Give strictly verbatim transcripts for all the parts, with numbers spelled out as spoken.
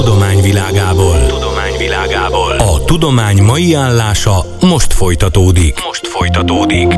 Tudományvilágából. Tudományvilágából. A tudomány mai állása most folytatódik. Most folytatódik.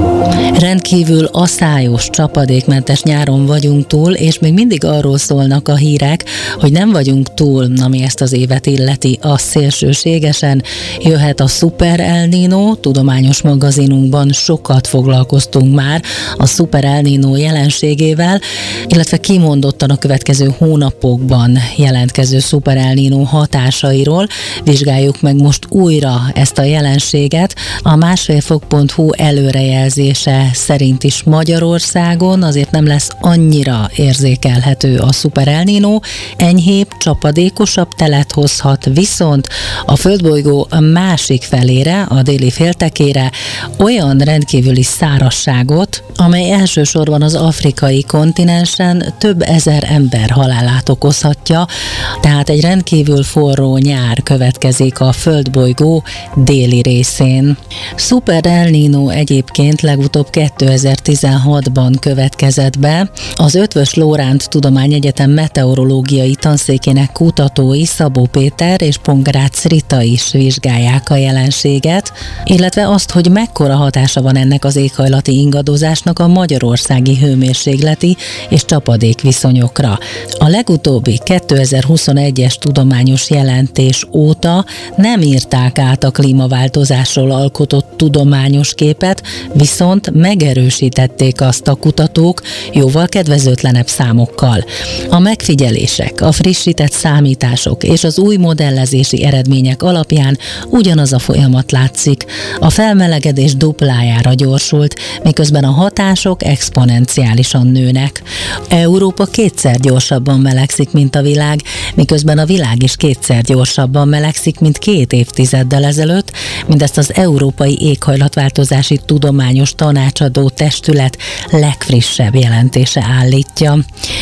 Rendkívül aszályos, csapadékmentes nyáron vagyunk túl, és még mindig arról szólnak a hírek, hogy nem vagyunk túl, ami ezt az évet illeti. A szélsőségesen jöhet a Super El Niño, tudományos magazinunkban sokat foglalkoztunk már a Super El Niño jelenségével, illetve kimondottan a következő hónapokban jelentkező Super El Niño hatásairól. Vizsgáljuk meg most újra ezt a jelenséget. A másfélfok pont hu előrejelzése szerint is Magyarországon azért nem lesz annyira érzékelhető a Super El Niño, enyhébb, csapadékosabb telet hozhat, viszont a földbolygó másik felére, a déli féltekére olyan rendkívüli szárazságot, amely elsősorban az afrikai kontinensen több ezer ember halálát okozhatja, tehát egy rendkívül forró nyár következik a földbolygó déli részén. Super El Niño egyébként legutóbb kétezer-tizenhatban következett be. Az Eötvös Loránd Tudományegyetem meteorológiai tanszékének kutatói Szabó Péter és Pongrácz Rita is vizsgálják a jelenséget, illetve azt, hogy mekkora hatása van ennek az éghajlati ingadozásnak a magyarországi hőmérsékleti és csapadékviszonyokra. A legutóbbi kétezer-huszonegyes tudományos jelentés óta nem írták át a klímaváltozásról alkotott tudományos képet, viszont megerősítették azt a kutatók jóval kedvezőtlenebb számokkal. A megfigyelések, a frissített számítások és az új modellezési eredmények alapján ugyanaz a folyamat látszik. A felmelegedés duplájára gyorsult, miközben a hatások exponenciálisan nőnek. Európa kétszer gyorsabban melegszik, mint a világ, miközben a világ is kétszer gyorsabban melegszik, mint két évtizeddel ezelőtt, mindezt az Európai Éghajlatváltozási Tudományos Tanácsadó Testület legfrissebb jelentése állítja.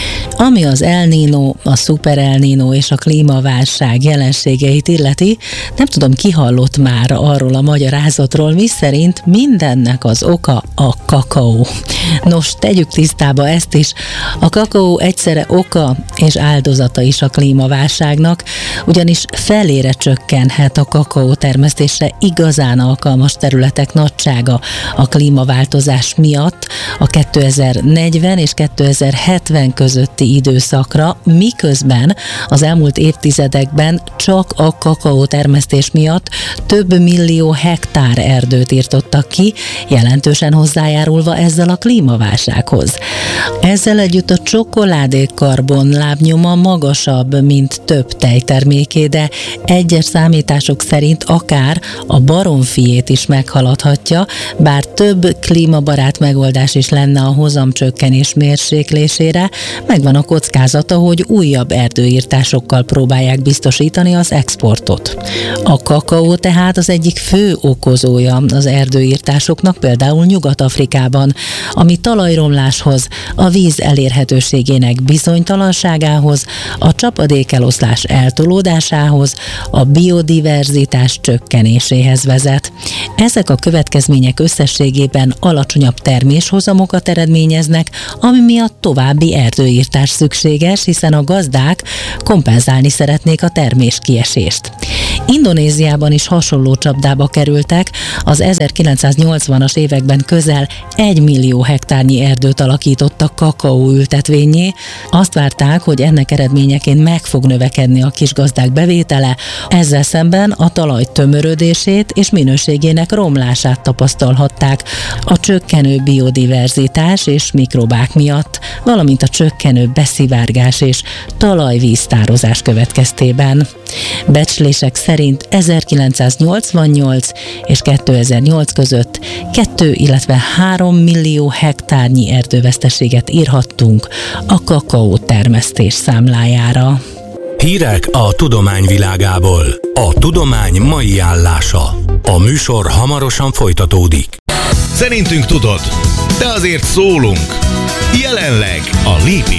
Ami az El Niño, a Super El Niño és a klímaválság jelenségeit illeti, nem tudom, ki hallott már arról a magyarázatról, miszerint mindennek az oka a kakaó. Nos, tegyük tisztába ezt is. A kakaó egyszerre oka és áldozata is a klímaválságnak, ugyanis felére csökkenhet a kakaó termesztésre igazán alkalmas területek nagysága a klímaváltozás miatt a kétezer-negyven és kétezer-hetven közötti időszakra, miközben az elmúlt évtizedekben csak a kakaó termesztés miatt több millió hektár erdőt írtottak ki, jelentősen hozzájárulva ezzel a klímaválsághoz. Ezzel együtt a csokoládé karbon lábnyoma magasabb, mint több tejterméké, de egyes számítások szerint akár a baromfiét is meghaladhatja, bár több klímabarát megoldás is lenne a hozamcsökkenés mérséklésére, megvan a kockázata, hogy újabb erdőírtásokkal próbálják biztosítani az exportot. A kakaó tehát az egyik fő okozója az erdőírtásoknak, például Nyugat-Afrikában, ami talajromláshoz, a víz elérhetőségének bizonytalanságához, a csapadékeloszlás eltolódásához, a biodiverzitás csökkenéséhez vezet. Ezek a következmények összességében alacsonyabb terméshozamokat eredményeznek, ami miatt további erdőírtás szükséges, hiszen a gazdák kompenzálni szeretnék a terméskiesést. Indonéziában is hasonló csapdába kerültek, az ezerkilencszáznyolcvanas években közel egy millió hektárnyi erdőt alakítottak kakaóültetvényé. Azt várták, hogy ennek eredményeként meg fog növekedni a kisgazdák bevétele, ezzel szemben a talaj tömörödését és minőségének romlását tapasztalhatták a csökkenő biodiverzitás és mikrobák miatt, valamint a csökkenő beszivárgás és talajvíztározás következtében. Becslések szerint ezerkilencszáznyolcvannyolc és kétezer-nyolc között kettő, illetve három millió hektárnyi erdőveszteséget írhattunk a kakaó termesztés számlájára. Hírek a tudományvilágából. A tudomány mai állása. A műsor hamarosan folytatódik. Szerintünk tudod, de azért szólunk. Jelenleg a Lépés